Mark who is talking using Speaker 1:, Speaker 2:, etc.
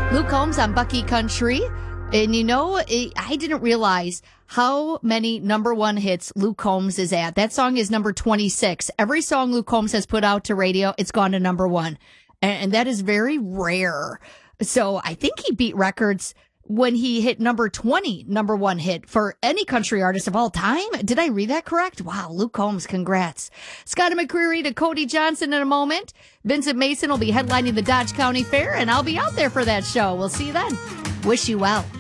Speaker 1: Luke Combs on Bucky Country. And I didn't realize how many number one hits Luke Combs is at. That song is number 26. Every song Luke Combs has put out to radio, it's gone to number one. And that is very rare. So I think he beat records when he hit number 20, number one hit for any country artist of all time. Did I read that correct? Wow, Luke Combs, congrats. Scotty McCreery to Cody Johnson in a moment. Vincent Mason will be headlining the Dodge County Fair, and I'll be out there for that show. We'll see you then. Wish you well.